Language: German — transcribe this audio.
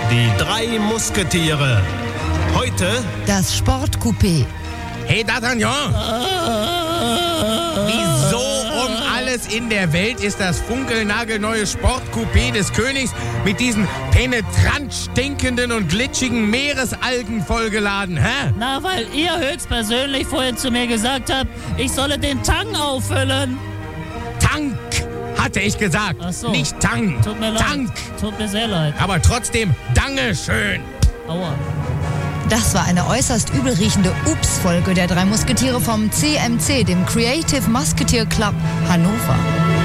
Die drei Musketiere. Heute das Sportcoupé. Hey D'Artagnan! Wieso um alles in der Welt ist das funkelnagelneue Sportcoupé des Königs mit diesen penetrant stinkenden und glitschigen Meeresalgen vollgeladen, hä? Na, weil ihr höchstpersönlich vorhin zu mir gesagt habt, ich solle den Tang auffüllen. Tank, hatte ich gesagt. Ach so. Nicht Tang. Tut mir leid. Tank. Tut mir sehr leid. Aber trotzdem, Dankeschön. Aua. Das war eine äußerst übelriechende Ups-Folge der drei Musketiere vom CMC, dem Creative Musketeer Club Hannover.